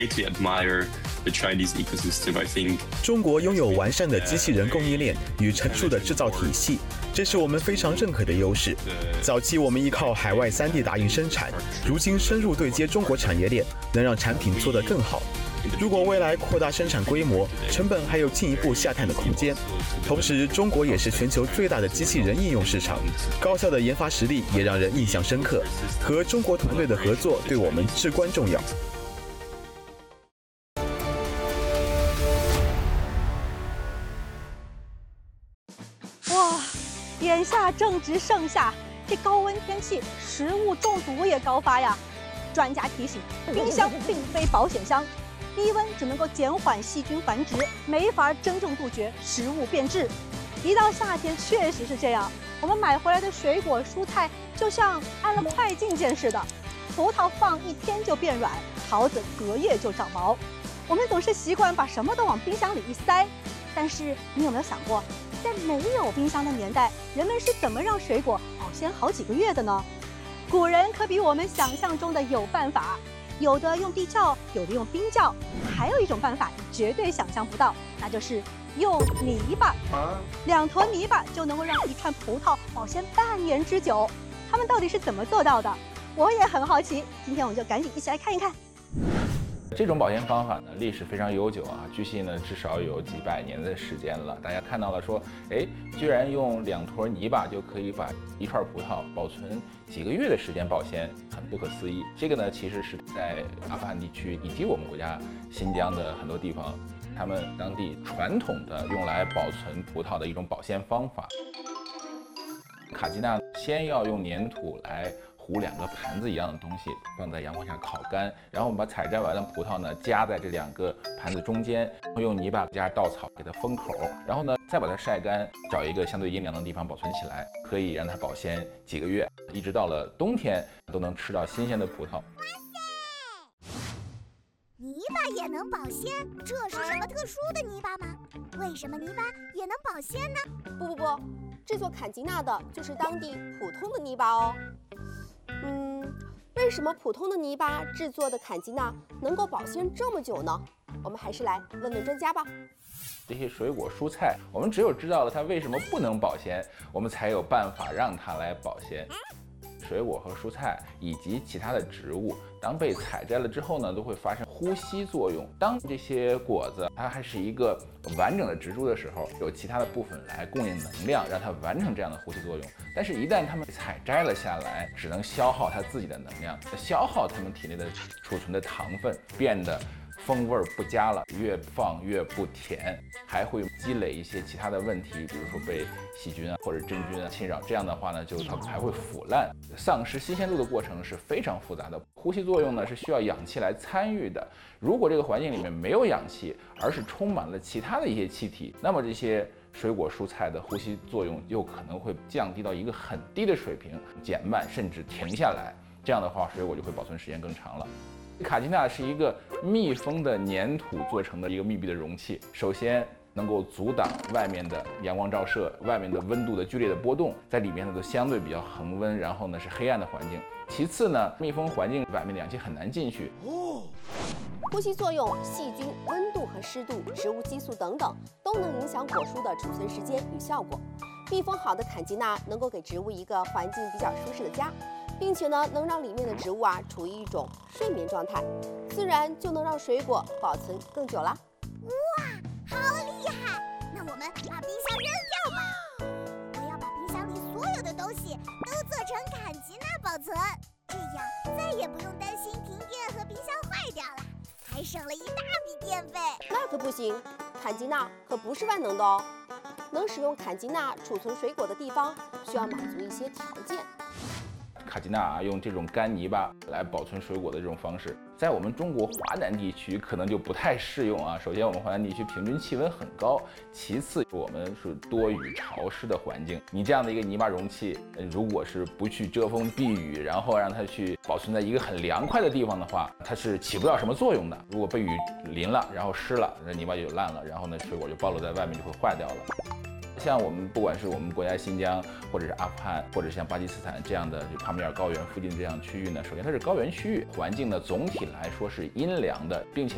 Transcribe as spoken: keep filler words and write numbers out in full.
greatly admire the Chinese ecosystem. I think 中国拥有完善的机器人供应链与成熟的制造体系，这是我们非常认可的优势。早期我们依靠海外 三 D 打印生产，如今深入对接中国产业链，能让产品做得更好。如果未来扩大生产规模，成本还有进一步下探的空间。同时，中国也是全球最大的机器人应用市场，高效的研发实力也让人印象深刻。和中国团队的合作对我们至关重要。 哇，眼下正值盛夏，这高温天气，食物中毒也高发呀。专家提醒，冰箱并非保险箱。低温只能够减缓细菌繁殖，没法真正杜绝食物变质。一到夏天，确实是这样，我们买回来的水果蔬菜就像按了快进键似的，葡萄放一天就变软，桃子隔夜就长毛。我们总是习惯把什么都往冰箱里一塞，但是你有没有想过，在没有冰箱的年代，人们是怎么让水果保鲜好几个月的呢？古人可比我们想象中的有办法。有的用地窖，有的用冰窖，还有一种办法你绝对想象不到，那就是用泥巴。两坨泥巴就能够让一串葡萄保鲜半年之久。他们到底是怎么做到的？我也很好奇。今天我们就赶紧一起来看一看。 这种保鲜方法呢，历史非常悠久啊，据悉呢至少有几百年的时间了。大家看到了说，哎，居然用两坨泥巴就可以把一串葡萄保存几个月的时间保鲜，很不可思议。这个呢，其实是在阿富汗地区以及我们国家新疆的很多地方，他们当地传统的用来保存葡萄的一种保鲜方法。卡基纳先要用粘土来糊两个盘子一样的东西，放在阳光下烤干，然后我们把采摘完的葡萄呢夹在这两个盘子中间，用泥巴加稻草给它封口，然后呢再把它晒干，找一个相对阴凉的地方保存起来，可以让它保鲜几个月，一直到了冬天都能吃到新鲜的葡萄。哇塞！泥巴也能保鲜？这是什么特殊的泥巴吗？为什么泥巴也能保鲜呢？ 不不不，制作坎吉纳的就是当地普通的泥巴哦。嗯，为什么普通的泥巴制作的坎吉纳能够保鲜这么久呢？我们还是来问问专家吧。 这些水果蔬菜，我们只有知道了它为什么不能保鲜，我们才有办法让它来保鲜。水果和蔬菜以及其他的植物，当被采摘了之后呢，都会发生呼吸作用。当这些果子它还是一个完整的植株的时候，有其他的部分来供应能量，让它完成这样的呼吸作用。但是，一旦它们采摘了下来，只能消耗它自己的能量，消耗它们体内的储存的糖分，变得风味不佳了，越放越不甜，还会积累一些其他的问题，比如说被细菌啊或者真菌啊侵扰。这样的话呢，就它还会腐烂，丧失新鲜度的过程是非常复杂的。呼吸作用呢是需要氧气来参与的。如果这个环境里面没有氧气，而是充满了其他的一些气体，那么这些水果蔬菜的呼吸作用又可能会降低到一个很低的水平，减慢甚至停下来。这样的话，水果就会保存时间更长了。卡基纳是一个密封的粘土做成的一个密闭的容器，首先能够阻挡外面的阳光照射，外面的温度的剧烈的波动，在里面呢都相对比较恒温，然后呢是黑暗的环境。其次呢，密封环境外面的氧气很难进去。 哦，呼吸作用、细菌、温度和湿度、植物激素等等，都能影响果蔬的储存时间与效果。密封好的坎吉纳能够给植物一个环境比较舒适的家。并且呢，能让里面的植物啊处于一种睡眠状态，自然就能让水果保存更久啦。 哇，好厉害！那我们把冰箱扔掉吧。我要把冰箱里所有的东西都做成坎吉纳保存，这样再也不用担心停电和冰箱坏掉了，还省了一大笔电费。 那可不行，坎吉纳可不是万能的哦。能使用坎吉纳储存水果的地方，需要满足一些条件。 卡基纳啊，用这种干泥巴来保存水果的这种方式，在我们中国华南地区可能就不太适用啊。首先，我们华南地区平均气温很高；其次，我们是多雨潮湿的环境。你这样的一个泥巴容器，如果是不去遮风避雨，然后让它去保存在一个很凉快的地方的话，它是起不了什么作用的。如果被雨淋了，然后湿了，那泥巴就烂了，然后呢，水果就暴露在外面，就会坏掉了。像我们不管是我们国家新疆，或者是阿富汗，或者像巴基斯坦这样的就帕米尔高原附近这样区域呢，首先它是高原区域，环境呢总体来说是阴凉的，并且